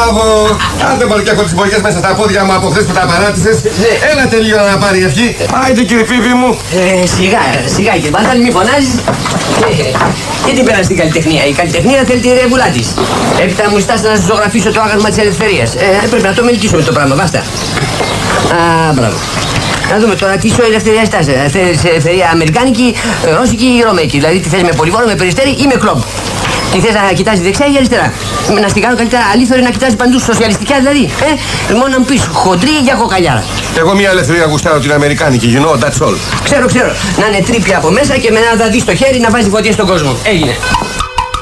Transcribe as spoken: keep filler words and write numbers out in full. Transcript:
Μπράβο! Άντε πάλι και έχω τις μπογιές μέσα στα πόδια μου από χθες που τα παράτησες. Έλατε λίγο να πάρει ευχή. Άιντε κύριε Φίβη μου. Ε, σιγά, σιγά κύριε Μπαντάλη, μη φωνάζεις. Γιατί πέρασε την καλλιτεχνία. Η καλλιτεχνία θέλει τη ρεβουλά της. Έπειτα μου ζητάς να ζωγραφίσω το άγαλμα της ελευθερίας. Ε, πρέπει να το μελετήσουμε το πράγμα, βάστα. Α, μπράβο. Να δούμε τώρα τι σου ελευθερία ζητάς. Θέλεις ελευθερία αμερικάνικη, ρώσικη ή ρωμαϊκή. Δηλαδή τι θες με πολυβόλο, με περιστέρι ή με κλόμπ. Τι θες να κοιτάζει δεξιά ή αριστερά. Να στην κάνω καλύτερα αλήθωρη να κοιτάζει παντού σοσιαλιστικά δηλαδή. Ε, μόνο να μου πεις χοντρή ή για κοκαλιάρα. Εγώ μια ελευθερία γουστάρω την αμερικάνικη, you know, that's all. Ξέρω, ξέρω. Να είναι τρίπια από μέσα και με ένα δαδί στο χέρι να βάζει φωτιές στον κόσμο. Έγινε.